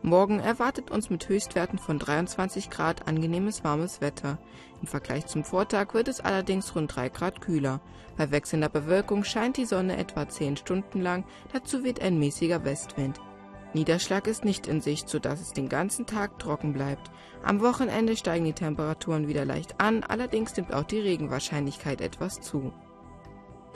Morgen erwartet uns mit Höchstwerten von 23 Grad angenehmes warmes Wetter. Im Vergleich zum Vortag wird es allerdings rund 3 Grad kühler. Bei wechselnder Bewölkung scheint die Sonne etwa 10 Stunden lang, dazu weht ein mäßiger Westwind. Niederschlag ist nicht in Sicht, sodass es den ganzen Tag trocken bleibt. Am Wochenende steigen die Temperaturen wieder leicht an, allerdings nimmt auch die Regenwahrscheinlichkeit etwas zu.